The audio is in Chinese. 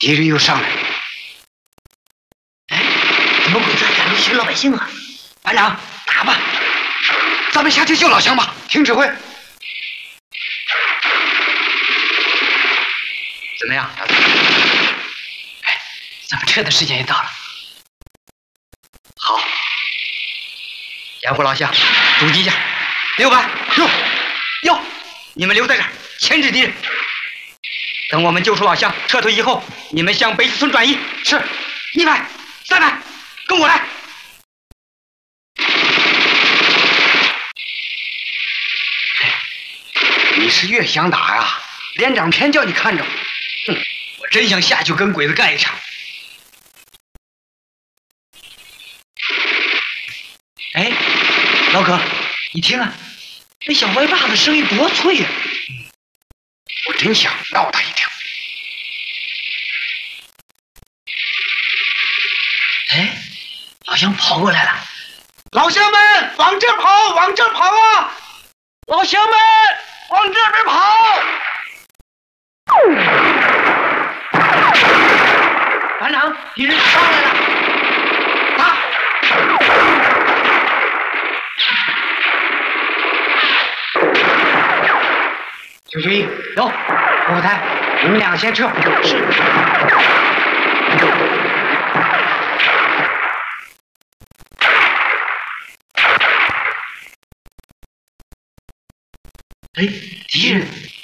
敌人又上来了。 哎，怎么鬼子还敢威胁老百姓啊？ 班长，打吧！咱们下去救老乡吧！听指挥。怎么样？哎，咱们撤的时间也到了。好，掩护老乡，阻击一下。6班，哟，你们留在这儿，牵制敌人。等我们救出老乡，撤退以后，你们向北四村转移。是，1班、3班，跟我来。你是越想打呀？连长偏叫你看着。哼，我真想下去跟鬼子干一场。哎，老可，你听啊，那小歪把子声音多脆呀！我真想闹他一条。哎，好像跑过来了。老乡们，往这跑，往这跑啊！老乡们，往这边跑！班长，敌人上来了！打！9学1有后台，你们2个先撤。是。哎，敌人！